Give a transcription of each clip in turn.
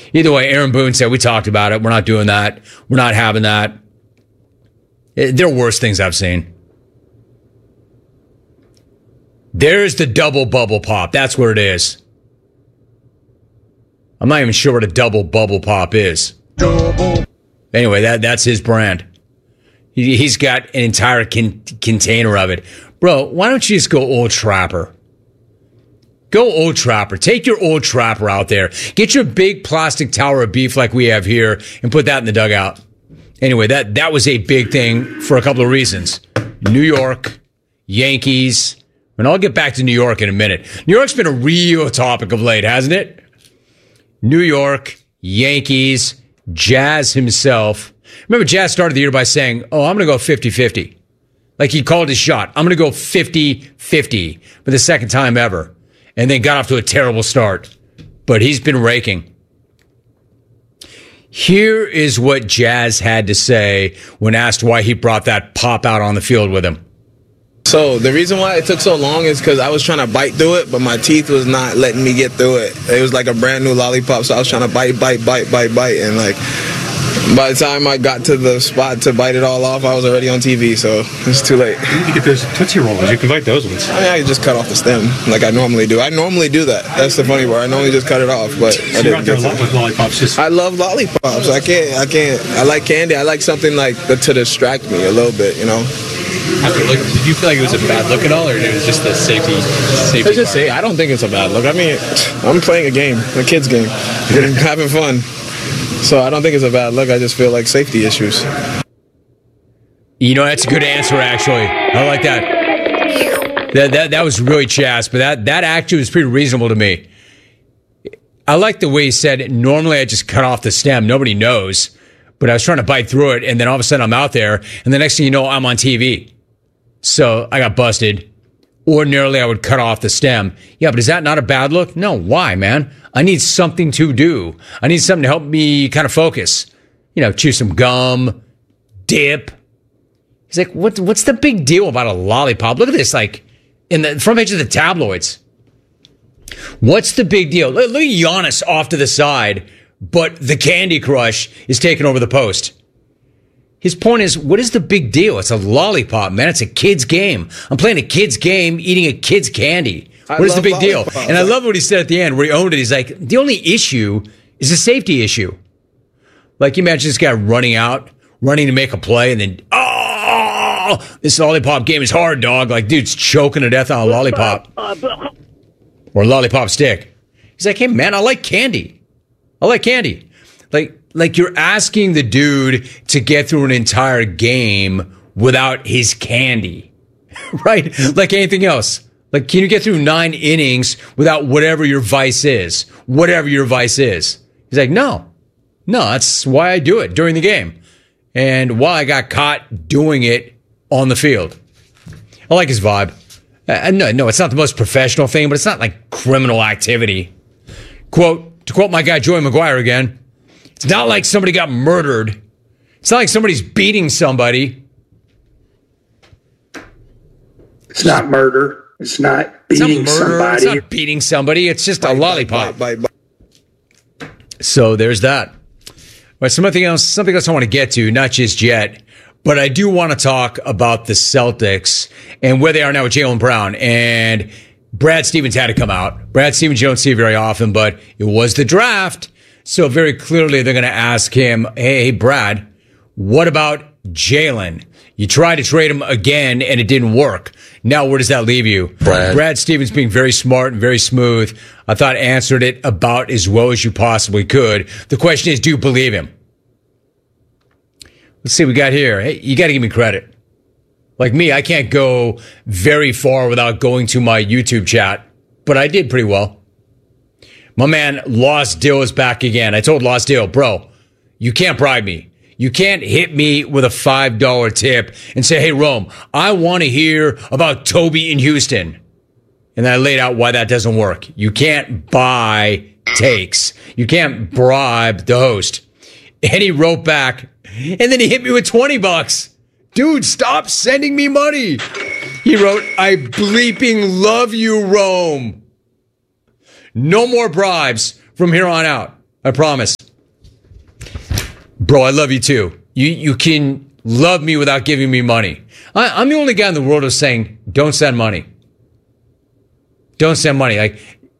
Either way, Aaron Boone said, we talked about it. We're not doing that. We're not having that. There are worse things I've seen. There's the double bubble pop. That's what it is. I'm not even sure what a double bubble pop is. Anyway, that's his brand. He's got an entire container of it. Bro, why don't you just go Old Trapper? Go Old Trapper. Take your Old Trapper out there. Get your big plastic tower of beef like we have here and put that in the dugout. Anyway, that was a big thing for a couple of reasons. New York, Yankees, and I'll get back to New York in a minute. New York's been a real topic of late, hasn't it? New York, Yankees, Jazz himself. Remember, Jazz started the year by saying, I'm going to go 50-50. Like he called his shot. I'm going to go 50-50 for the second time ever. And then got off to a terrible start. But he's been raking. Here is what Jazz had to say when asked why he brought that pop out on the field with him. So the reason why it took so long is because I was trying to bite through it, but my teeth was not letting me get through it. It was like a brand new lollipop, so I was trying to bite. And like by the time I got to the spot to bite it all off, I was already on TV, so it's too late. You need to get those Tootsie Rollers. You can bite those ones. I mean, I just cut off the stem like I normally do. I normally do that. That's the funny part. I normally just cut it off, but so I didn't. You're out there a lot with lollipops. I love lollipops. I can't. I like candy. I like something like to distract me a little bit, you know. Did you feel like it was a bad look at all, or it was just the safety? Let's just say I don't think it's a bad look. I mean, I'm playing a game, a kid's game, having fun. So I don't think it's a bad look. I just feel like safety issues. You know, that's a good answer, actually. I like that. That was really chass, but that actually was pretty reasonable to me. I like the way he said it. Normally I just cut off the stem. Nobody knows. But I was trying to bite through it, and then all of a sudden I'm out there, and the next thing you know, I'm on TV. So I got busted. Ordinarily, I would cut off the stem. Yeah, but is that not a bad look? No, why, man? I need something to do. I need something to help me kind of focus. You know, chew some gum, dip. He's like, what's the big deal about a lollipop? Look at this, like, in the front page of the tabloids. What's the big deal? Look at Giannis off to the side, but the Candy Crush is taking over the post. His point is, what is the big deal? It's a lollipop, man. It's a kid's game. I'm playing a kid's game, eating a kid's candy. What is the big deal? And I love what he said at the end where he owned it. He's like, the only issue is a safety issue. Like, you imagine this guy running to make a play, and then, this lollipop game is hard, dog. Like, dude's choking to death on a lollipop. Or a lollipop stick. He's like, hey, man, I like candy. Like you're asking the dude to get through an entire game without his candy, right? Like anything else. Like, can you get through 9 innings without whatever your vice is? Whatever your vice is. He's like, no, that's why I do it during the game. And why I got caught doing it on the field. I like his vibe. No, it's not the most professional thing, but it's not like criminal activity. To quote my guy Joey McGuire again, it's not like somebody got murdered. It's not like somebody's beating somebody. It's not murder. It's not beating somebody. It's not beating somebody. It's just a lollipop. So there's that. But something else I want to get to, not just yet, but I do want to talk about the Celtics and where they are now with Jaylen Brown. And Brad Stevens had to come out. Brad Stevens, you don't see very often, but it was the draft. So very clearly they're going to ask him, hey, Brad, what about Jaylen? You tried to trade him again and it didn't work. Now where does that leave you? Brad Stevens being very smart and very smooth, I thought answered it about as well as you possibly could. The question is, do you believe him? Let's see what we got here. Hey, you got to give me credit. Like me, I can't go very far without going to my YouTube chat, but I did pretty well. My man, Lost Dill, is back again. I told Lost Dill, bro, you can't bribe me. You can't hit me with a $5 tip and say, hey, Rome, I want to hear about Toby in Houston. And then I laid out why that doesn't work. You can't buy takes. You can't bribe the host. And he wrote back, and then he hit me with $20. Dude, stop sending me money. He wrote, I bleeping love you, Rome. No more bribes from here on out. I promise. Bro, I love you too. You can love me without giving me money. I'm the only guy in the world who's saying, don't send money. Don't send money. Like,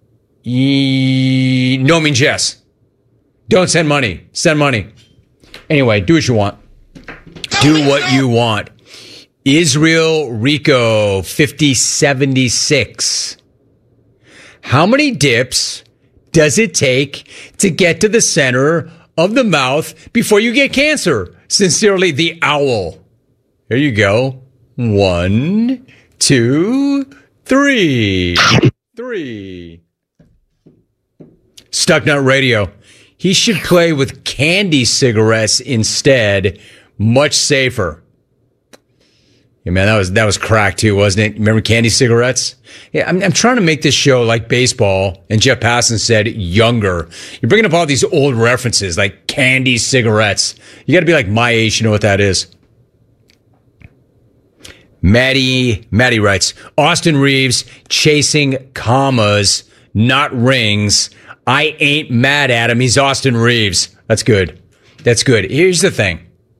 no means yes. Don't send money. Send money. Anyway, do what you want. Do what you want. Israel Rico 5076. How many dips does it take to get to the center of the mouth before you get cancer? Sincerely, the owl. Here you go. 1, 2, 3. 3. Stucknut Radio. He should play with candy cigarettes instead. Much safer. Yeah, man, that was crack too, wasn't it? Remember candy cigarettes? Yeah, I'm trying to make this show like baseball, and Jeff Passan said younger. You're bringing up all these old references like candy cigarettes. You got to be like my age to know what that is. Maddie writes, Austin Reeves chasing commas, not rings. I ain't mad at him. He's Austin Reeves. That's good. That's good. Here's the thing.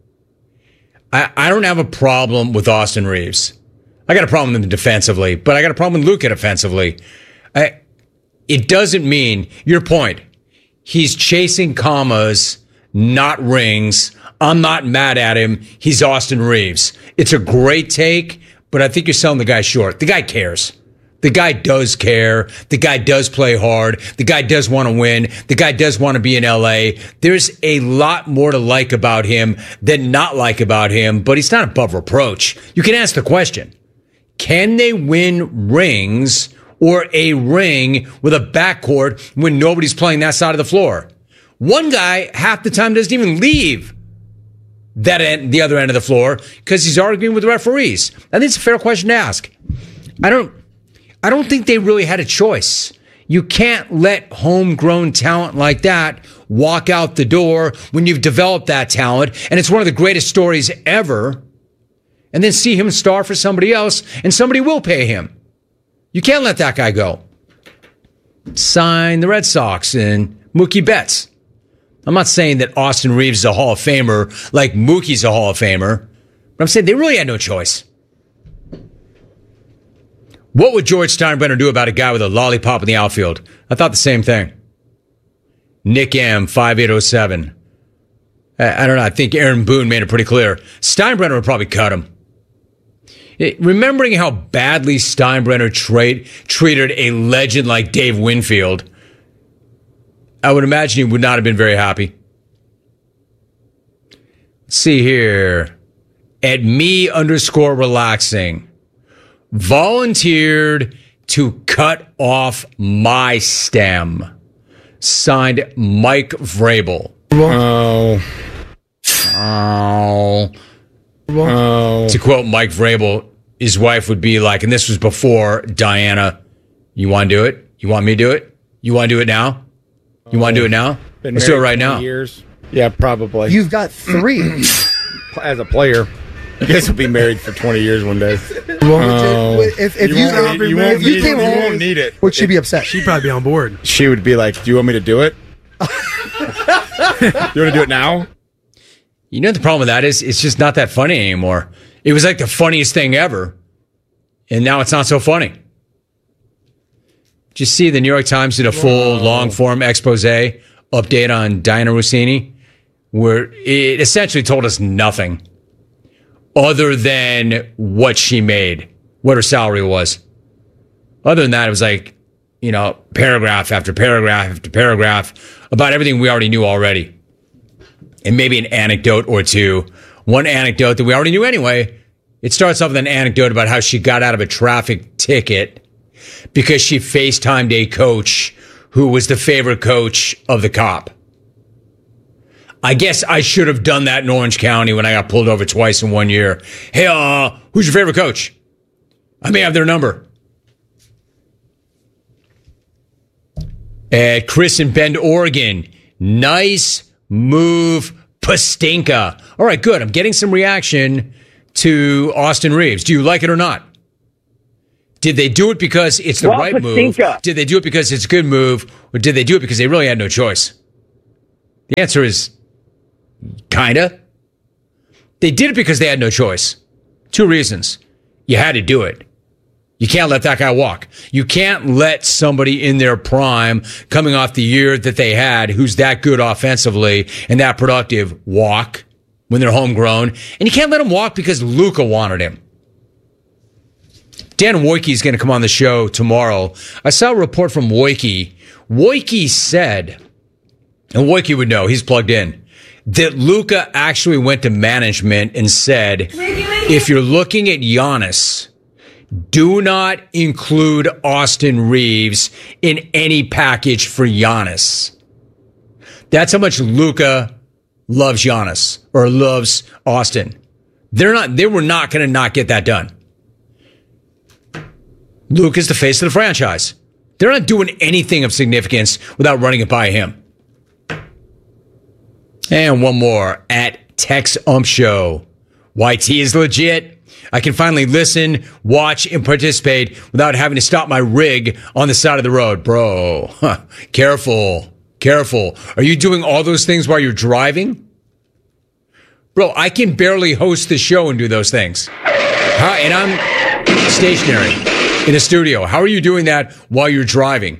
I don't have a problem with Austin Reeves. I got a problem with him defensively, but I got a problem with Luka defensively. It doesn't mean, your point, he's chasing commas, not rings. I'm not mad at him. He's Austin Reeves. It's a great take, but I think you're selling the guy short. The guy cares. The guy does care. The guy does play hard. The guy does want to win. The guy does want to be in LA. There's a lot more to like about him than not like about him, but he's not above reproach. You can ask the question, can they win rings or a ring with a backcourt when nobody's playing that side of the floor? One guy half the time doesn't even leave the other end of the floor because he's arguing with the referees. I think it's a fair question to ask. I don't think they really had a choice. You can't let homegrown talent like that walk out the door when you've developed that talent, and it's one of the greatest stories ever, and then see him star for somebody else, and somebody will pay him. You can't let that guy go. Sign the Red Sox and Mookie Betts. I'm not saying that Austin Reeves is a Hall of Famer like Mookie's a Hall of Famer, but I'm saying they really had no choice. What would George Steinbrenner do about a guy with a lollipop in the outfield? I thought the same thing. Nick M, 5807. I don't know. I think Aaron Boone made it pretty clear. Steinbrenner would probably cut him. Remembering how badly Steinbrenner treated a legend like Dave Winfield, I would imagine he would not have been very happy. Let's see here. At me_relaxing. Volunteered to cut off my stem. Signed Mike Vrabel. Oh. To quote Mike Vrabel, his wife would be like, and this was before Diana, you want to do it? You want me to do it? You want to do it now? You want to do it now? Let's do it right now. Years. Yeah, probably. You've got 3. As a player, you guys will be married for 20 years one day. If you came home, you won't need it. Would she be upset? She'd probably be on board. She would be like, do you want me to do it? You want to do it now? You know what the problem with that is? It's just not that funny anymore. It was like the funniest thing ever, and now it's not so funny. Did you see the New York Times did a full long-form expose update on Diana Rossini, where it essentially told us nothing other than what she made, what her salary was. Other than that, it was like, paragraph after paragraph after paragraph about everything we already knew already. And maybe an anecdote or two. One anecdote that we already knew anyway. It starts off with an anecdote about how she got out of a traffic ticket because she FaceTimed a coach who was the favorite coach of the cop. I guess I should have done that in Orange County when I got pulled over twice in 1 year. Hey, who's your favorite coach? I may have their number. At Chris in Bend, Oregon. Nice move, Pastinka. All right, good. I'm getting some reaction to Austin Reeves. Do you like it or not? Did they do it because it's the right move? Did they do it because it's a good move? Or did they do it because they really had no choice? The answer is Kinda. They did it because they had no choice. 2 reasons. You had to do it. You can't let that guy walk. You can't let somebody in their prime, coming off the year that they had, who's that good offensively and that productive, walk when they're homegrown. And you can't let him walk because Luka wanted him. Dan Wojcicki is going to come on the show tomorrow. I saw a report from Wojcicki. Wojcicki said, and Wojcicki would know, he's plugged in, that Luka actually went to management and said, if you're looking at Giannis, do not include Austin Reeves in any package for Giannis. That's how much Luka loves Giannis or loves Austin. They were not going to not get that done. Luka's the face of the franchise. They're not doing anything of significance without running it by him. And one more at Tex Ump Show. YT is legit. I can finally listen, watch, and participate without having to stop my rig on the side of the road. Bro, careful. Are you doing all those things while you're driving? Bro, I can barely host the show and do those things. And I'm stationary in a studio. How are you doing that while you're driving?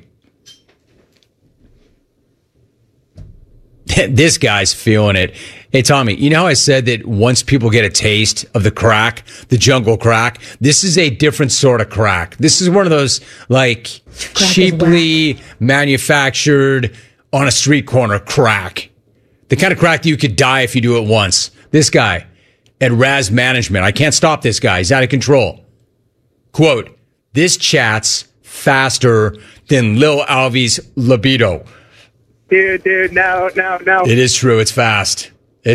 This guy's feeling it. Hey, Tommy, you know how I said that once people get a taste of the crack, the jungle crack, this is a different sort of crack. This is one of those, like, cheaply manufactured on a street corner crack. The kind of crack that you could die if you do it once. This guy at Raz Management, I can't stop this guy. He's out of control. Quote, this chat's faster than Lil Alvy's libido. Dude, no. It is true. It's fast.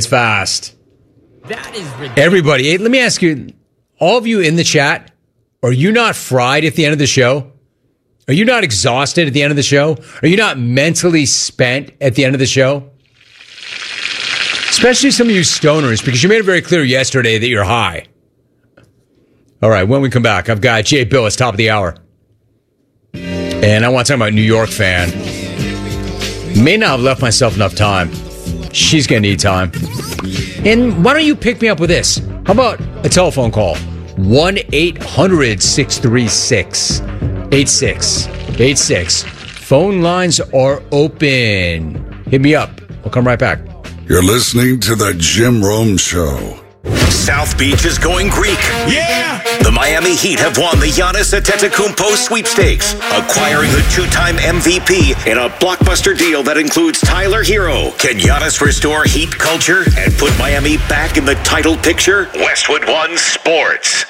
That is ridiculous. Everybody, hey, let me ask you, all of you in the chat, are you not fried at the end of the show? Are you not exhausted at the end of the show? Are you not mentally spent at the end of the show? Especially some of you stoners, because you made it very clear yesterday that you're high. All right, when we come back, I've got Jay Bill. It's top of the hour. And I want to talk about New York fan. May not have left myself enough time. She's going to need time. And why don't you pick me up with this? How about a telephone call? 1-800-636-8686. Phone lines are open. Hit me up. We'll come right back. You're listening to The Jim Rome Show. South Beach is going Greek. Yeah! The Miami Heat have won the Giannis Antetokounmpo sweepstakes, acquiring the 2-time MVP in a blockbuster deal that includes Tyler Hero. Can Giannis restore Heat culture and put Miami back in the title picture? Westwood One Sports.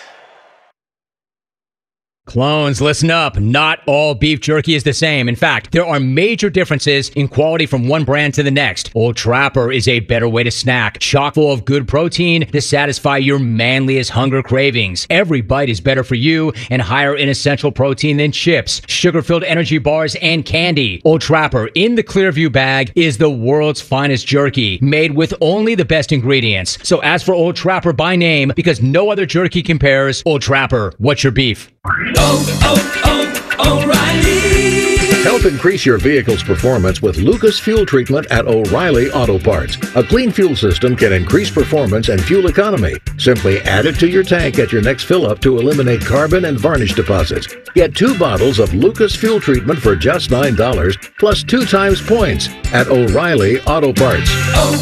Clones, listen up. Not all beef jerky is the same. In fact, there are major differences in quality from one brand to the next. Old Trapper is a better way to snack, chock full of good protein to satisfy your manliest hunger cravings. Every bite is better for you and higher in essential protein than chips, sugar-filled energy bars, and candy. Old Trapper in the Clearview bag is the world's finest jerky, made with only the best ingredients. So ask for Old Trapper by name because no other jerky compares. Old Trapper, what's your beef? O'Reilly. Help increase your vehicle's performance with Lucas Fuel Treatment at O'Reilly Auto Parts. A clean fuel system can increase performance and fuel economy. Simply add it to your tank at your next fill-up to eliminate carbon and varnish deposits. Get 2 bottles of Lucas Fuel Treatment for just $9 plus 2 times points at O'Reilly Auto Parts.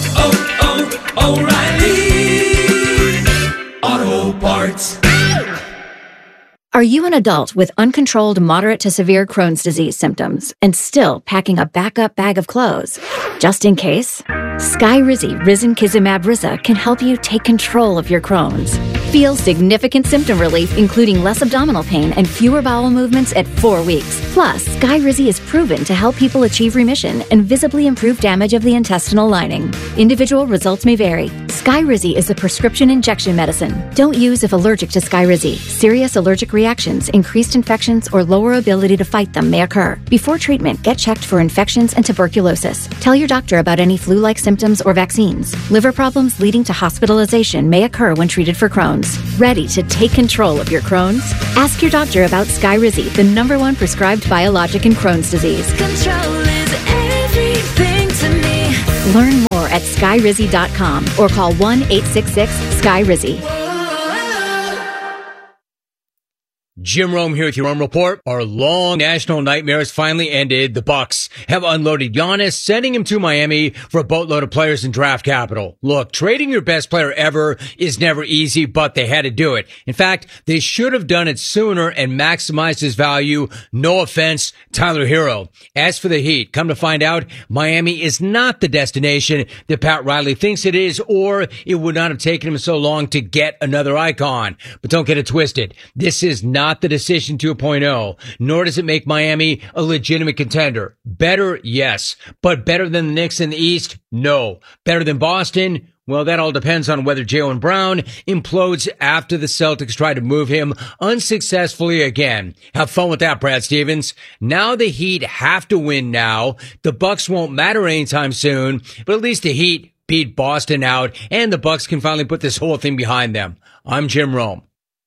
O'Reilly Auto Parts. Are you an adult with uncontrolled moderate to severe Crohn's disease symptoms and still packing a backup bag of clothes? Just in case, Skyrizi Risankizumab Riza can help you take control of your Crohn's. Feel significant symptom relief, including less abdominal pain and fewer bowel movements at 4 weeks. Plus, Skyrizi is proven to help people achieve remission and visibly improve damage of the intestinal lining. Individual results may vary. Skyrizi is a prescription injection medicine. Don't use if allergic to Skyrizi. Serious allergic reactions, increased infections, or lower ability to fight them may occur. Before treatment, get checked for infections and tuberculosis. Tell your doctor about any flu-like symptoms or vaccines. Liver problems leading to hospitalization may occur when treated for Crohn's. Ready to take control of your Crohn's? Ask your doctor about Skyrizi, the #1 prescribed biologic in Crohn's disease. Control is everything to me. Learn more at skyrizzy.com or call 1-866-SKY-RIZZY. Jim Rome here with your Rome Report. Our long national nightmares finally ended. The Bucks have unloaded Giannis, sending him to Miami for a boatload of players in draft capital. Look, trading your best player ever is never easy, but they had to do it. In fact, they should have done it sooner and maximized his value. No offense, Tyler Hero. As for the Heat, come to find out, Miami is not the destination that Pat Riley thinks it is, or it would not have taken him so long to get another icon. But don't get it twisted. This is not the decision 2.0, nor does it make Miami a legitimate contender. Better, yes, but better than the Knicks in the East? No. Better than Boston? Well, that all depends on whether Jaylen Brown implodes after the Celtics try to move him unsuccessfully again. Have fun with that, Brad Stevens. Now the Heat have to win now. The Bucks won't matter anytime soon, but at least the Heat beat Boston out, and the Bucks can finally put this whole thing behind them. I'm Jim Rome.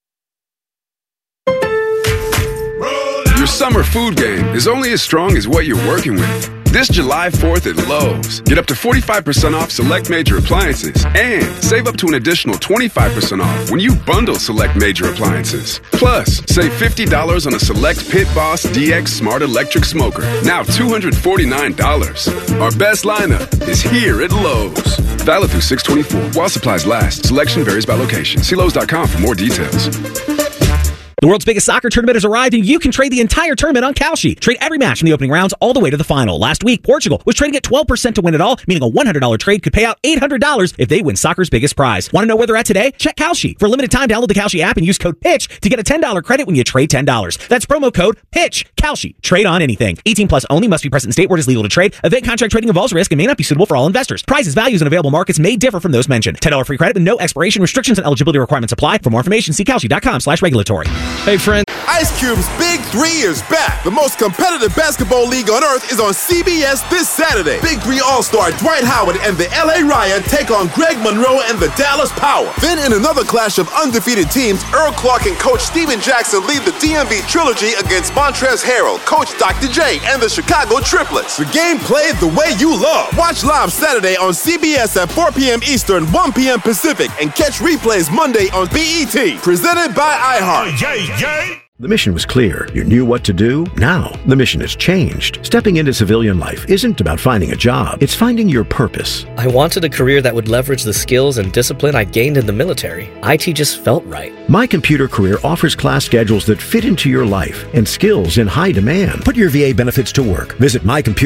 Your summer food game is only as strong as what you're working with. This July 4th at Lowe's, get up to 45% off select major appliances and save up to an additional 25% off when you bundle select major appliances. Plus, save $50 on a select Pit Boss DX Smart Electric Smoker, now $249. Our best lineup is here at Lowe's. Valid through 6/24 while supplies last. Selection varies by location. See Lowe's.com for more details. The world's biggest soccer tournament has arrived, and you can trade the entire tournament on Kalshi. Trade every match from the opening rounds all the way to the final. Last week, Portugal was trading at 12% to win it all, meaning a $100 trade could pay out $800 if they win soccer's biggest prize. Want to know where they're at today? Check Kalshi. For a limited time, download the Kalshi app and use code PITCH to get a $10 credit when you trade $10. That's promo code PITCH. Kalshi. Trade on anything. 18 plus only. Must be present in state where it is legal to trade. Event contract trading involves risk and may not be suitable for all investors. Prices, values, and available markets may differ from those mentioned. $10 free credit with no expiration. Restrictions and eligibility requirements apply. For more information, see Kalshi.com/regulatory. Hey, friend. Ice Cube's Big 3 is back. The most competitive basketball league on earth is on CBS this Saturday. Big 3 All-Star Dwight Howard and the LA Riot take on Greg Monroe and the Dallas Power. Then in another clash of undefeated teams, Earl Clark and Coach Steven Jackson lead the DMV Trilogy against Montrezl Harrell, Coach Dr. J, and the Chicago Triplets. The game played the way you love. Watch live Saturday on CBS at 4 p.m. Eastern, 1 p.m. Pacific, and catch replays Monday on BET. Presented by iHeart. The mission was clear. You knew what to do. Now, the mission has changed. Stepping into civilian life isn't about finding a job. It's finding your purpose. I wanted a career that would leverage the skills and discipline I gained in the military. IT just felt right. My Computer Career offers class schedules that fit into your life and skills in high demand. Put your VA benefits to work. Visit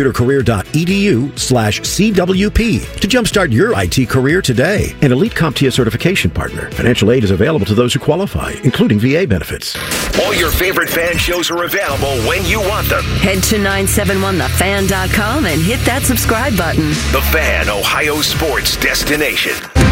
mycomputercareer.edu/CWP to jumpstart your IT career today. An Elite CompTIA certification partner. Financial aid is available to those who qualify, including VA benefits. All your favorite fan shows are available when you want them. Head to 971thefan.com and hit that subscribe button. The Fan, Ohio sports destination.